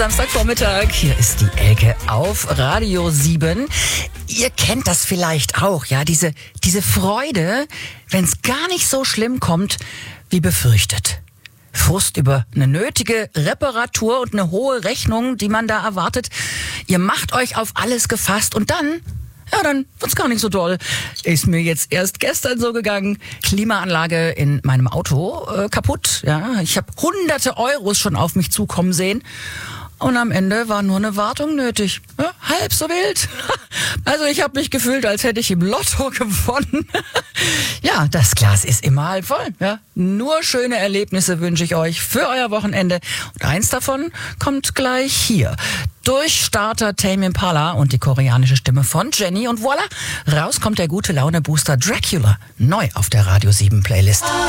Samstagvormittag, hier ist die Elke auf Radio 7. Ihr kennt das vielleicht auch, ja, diese Freude, wenn es gar nicht so schlimm kommt, wie befürchtet. Frust über eine nötige Reparatur und eine hohe Rechnung, die man da erwartet. Ihr macht euch auf alles gefasst und dann wird's gar nicht so doll. Ist mir jetzt erst gestern so gegangen. Klimaanlage in meinem Auto kaputt. Ja, ich habe hunderte Euros schon auf mich zukommen sehen. Und am Ende war nur eine Wartung nötig. Ja, halb so wild. Also ich habe mich gefühlt, als hätte ich im Lotto gewonnen. Ja, das Glas ist immer halb voll. Ja, nur schöne Erlebnisse wünsche ich euch für euer Wochenende. Und eins davon kommt gleich hier. Durchstarter Tame Impala und die koreanische Stimme von Jenny. Und voilà, raus kommt der gute Laune-Booster Dracula. Neu auf der Radio 7 Playlist.